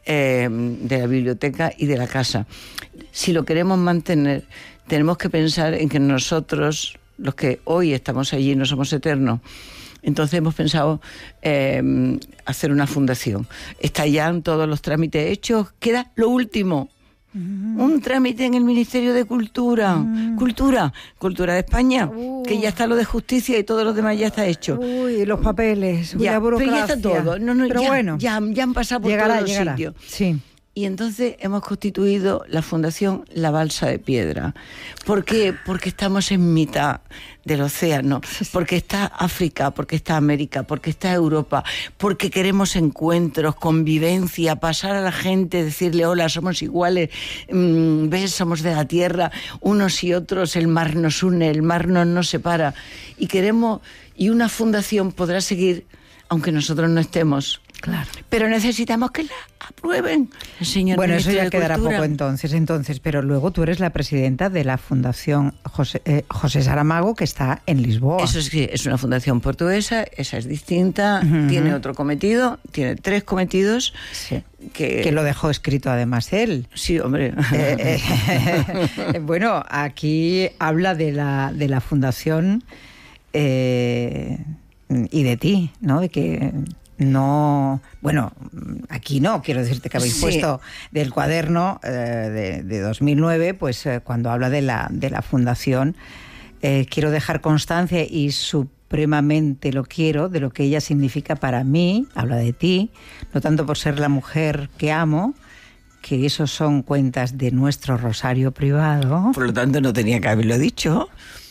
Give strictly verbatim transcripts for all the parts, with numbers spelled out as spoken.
eh, de la biblioteca y de la casa. Si lo queremos mantener, tenemos que pensar en que nosotros, los que hoy estamos allí, no somos eternos. Entonces hemos pensado eh, hacer una fundación. Están ya todos los trámites hechos, queda lo último. Mm. Un trámite en el Ministerio de Cultura. Mm. Cultura, Cultura de España, uh. que ya está lo de justicia y todo lo demás ya está hecho. Uy, los papeles, ya, la burocracia. Pero ya está todo. No, no, pero ya, bueno, ya, ya han pasado por llegará, todos los llegará. sitios. Sí. Y entonces hemos constituido la Fundación La Balsa de Piedra. ¿Por qué? Porque estamos en mitad del océano, porque está África, porque está América, porque está Europa, porque queremos encuentros, convivencia, pasar a la gente, decirle hola, somos iguales, mmm, ves, somos de la tierra, unos y otros, el mar nos une, el mar no nos separa. Y queremos, y una fundación podrá seguir, aunque nosotros no estemos. Claro. Pero necesitamos que la aprueben, señor Bueno, eso ya quedará Cultura. poco entonces, entonces, pero luego tú eres la presidenta de la Fundación José, eh, José Saramago, que está en Lisboa. Eso sí, es una fundación portuguesa, esa es distinta, uh-huh. tiene otro cometido, tiene tres cometidos. Sí. Que... que lo dejó escrito además él. Sí, hombre. Eh, eh, bueno, aquí habla de la, de la fundación eh, y de ti, ¿no? De que... No, bueno, aquí no, quiero decirte que habéis sí. puesto del cuaderno eh, de, de dos mil nueve, pues eh, cuando habla de la, de la fundación, eh, quiero dejar constancia y supremamente lo quiero de lo que ella significa para mí, habla de ti, no tanto por ser la mujer que amo, que esos son cuentas de nuestro rosario privado. Por lo tanto no tenía que haberlo dicho.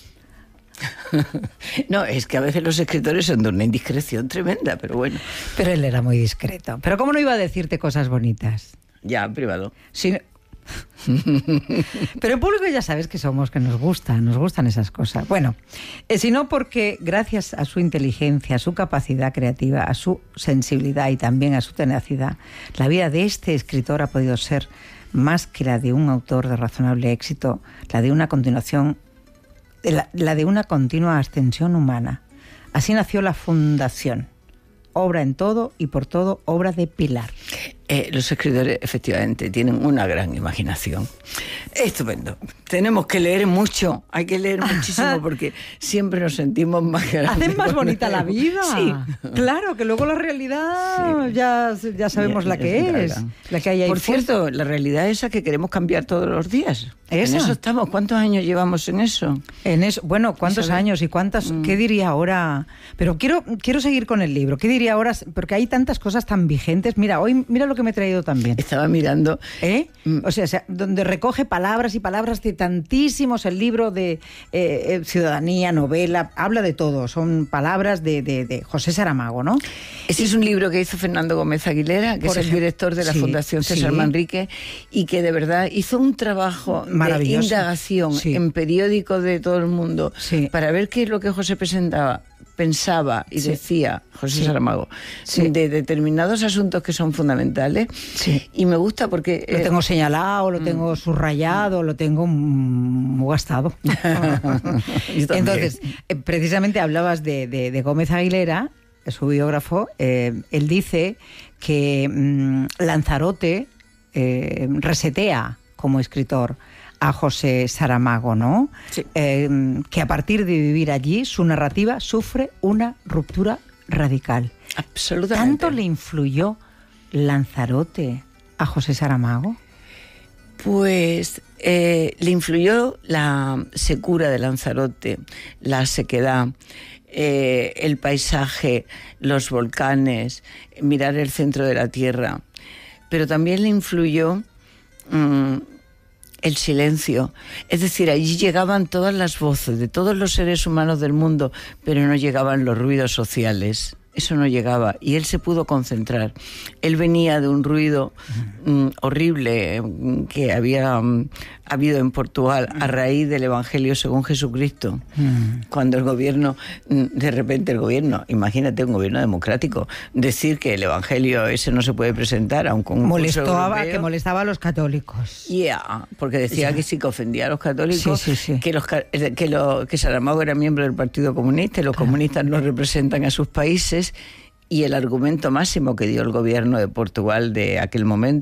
No, es que a veces los escritores son de una indiscreción tremenda, pero bueno. Pero él era muy discreto. Pero ¿cómo no iba a decirte cosas bonitas? Ya, en privado. Sí. Pero en público ya sabes que somos, que nos gustan, nos gustan esas cosas. Bueno, eh, sino porque gracias a su inteligencia, a su capacidad creativa, a su sensibilidad y también a su tenacidad, la vida de este escritor ha podido ser más que la de un autor de razonable éxito, la de una continuación La, la de una continua ascensión humana. Así nació la Fundación. Obra en todo y por todo, obra de pilar. Eh, los escritores, efectivamente, tienen una gran imaginación. Estupendo. Tenemos que leer mucho, hay que leer muchísimo porque siempre nos sentimos más grandes. Hacen más bonita la vida. Sí. Claro, que luego la realidad sí. ya, ya sabemos ya, la que es, es la que hay ahí. Por fuera. cierto, la realidad es esa que queremos cambiar todos los días. ¿Esa? En eso estamos. ¿Cuántos años llevamos en eso? En eso, bueno, ¿cuántos años y cuántas? Mm. ¿Qué diría ahora? Pero quiero, quiero seguir con el libro. ¿Qué diría ahora? Porque hay tantas cosas tan vigentes. Mira, hoy, mira lo que me he traído también. Estaba mirando. ¿Eh? Mm. O sea, o sea, donde recoge palabras y palabras de tantísimos, el libro de eh, ciudadanía, novela, habla de todo. Son palabras de, de, de José Saramago, ¿no? Ese y, es un libro que hizo Fernando Gómez Aguilera, que es el director de la sí, Fundación César sí. Manrique, y que de verdad hizo un trabajo de indagación sí. en periódicos de todo el mundo sí. para ver qué es lo que José presentaba. pensaba y sí. decía José sí. Saramago sí. de determinados asuntos que son fundamentales sí. y me gusta porque... Lo eh, tengo señalado, lo mm. tengo subrayado, lo tengo muy gastado. Entonces, eh, precisamente hablabas de, de, de Gómez Aguilera, su biógrafo, eh, él dice que mmm, Lanzarote eh, resetea como escritor a José Saramago, ¿no? Sí. Eh, que a partir de vivir allí, su narrativa sufre una ruptura radical. Absolutamente. ¿Tanto le influyó Lanzarote a José Saramago? Pues eh, le influyó la secura de Lanzarote, la sequedad, eh, el paisaje, los volcanes, mirar el centro de la tierra. Pero también le influyó... Mmm, el silencio, es decir, allí llegaban todas las voces de todos los seres humanos del mundo, pero no llegaban los ruidos sociales, eso no llegaba, y él se pudo concentrar. Él venía de un ruido mm, horrible mm, que había mm, habido en Portugal a raíz del Evangelio según Jesucristo, mm. cuando el gobierno, mm, de repente el gobierno, imagínate un gobierno democrático, decir que el Evangelio ese no se puede presentar, aunque un molestaba, que molestaba a los católicos. Yeah, porque decía yeah. que sí que ofendía a los católicos, sí, sí, sí. que los que, lo, que Saramago era miembro del Partido Comunista y los claro. comunistas no representan a sus países. Y el argumento máximo que dio el gobierno de Portugal de aquel momento